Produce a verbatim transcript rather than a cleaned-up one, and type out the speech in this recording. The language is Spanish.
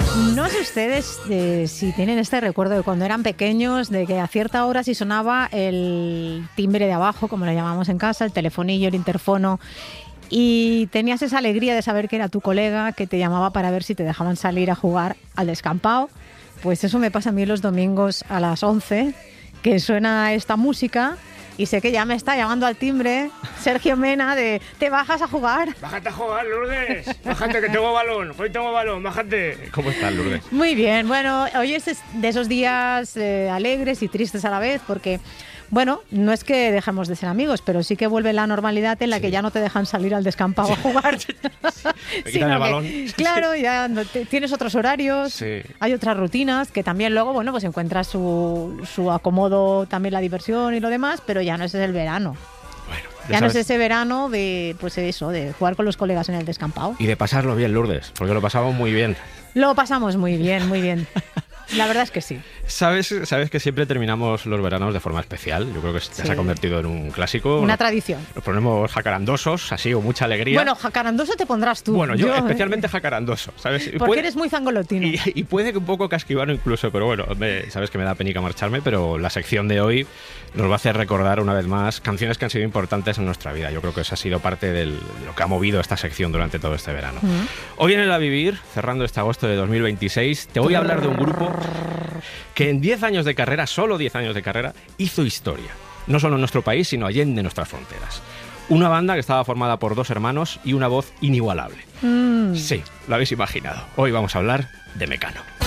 No sé ustedes eh, si tienen este recuerdo de cuando eran pequeños, de que a cierta hora si sonaba el timbre de abajo, como le llamamos en casa, el telefonillo, el interfono, y tenías esa alegría de saber que era tu colega que te llamaba para ver si te dejaban salir a jugar al descampado. Pues eso me pasa a mí los domingos a las once, que suena esta música. Y sé que ya me está llamando al timbre Sergio Mena de ¿te bajas a jugar? Bájate a jugar, Lourdes. Bájate que tengo balón. Hoy tengo balón, bájate. ¿Cómo estás, Lourdes? Muy bien. Bueno, hoy es de esos días eh, alegres y tristes a la vez porque... Bueno, no es que dejemos de ser amigos, pero sí que vuelve la normalidad en la sí. que ya no te dejan salir al descampado a jugar. Me quitan el balón. Que, claro, ya no te, tienes otros horarios, sí. hay otras rutinas que también luego, bueno, pues encuentras su, su acomodo, también la diversión y lo demás, pero ya no es el verano. Bueno, ya, ya no es ese verano de, pues eso, de jugar con los colegas en el descampado. Y de pasarlo bien, Lourdes, porque lo pasamos muy bien. Lo pasamos muy bien, muy bien. La verdad es que sí. ¿Sabes, sabes que siempre terminamos los veranos de forma especial? Yo creo que sí. se ha convertido en un clásico. Una nos, tradición. Nos ponemos jacarandosos, así, con mucha alegría. Bueno, jacarandoso te pondrás tú. Bueno, yo, yo especialmente eh. jacarandoso, ¿sabes? Porque puede, eres muy zangolotino. Y, y puede que un poco casquivano incluso, pero bueno, me, sabes que me da penica marcharme, pero la sección de hoy nos va a hacer recordar una vez más canciones que han sido importantes en nuestra vida. Yo creo que eso ha sido parte del, de lo que ha movido esta sección durante todo este verano. Mm. Hoy en El A Vivir, cerrando este agosto de dos mil veintiséis, te voy a hablar de un grupo que en diez años de carrera, solo diez años de carrera, hizo historia. No solo en nuestro país, sino allende nuestras fronteras. Una banda que estaba formada por dos hermanos y una voz inigualable. Mm. Sí, lo habéis imaginado. Hoy vamos a hablar de Mecano.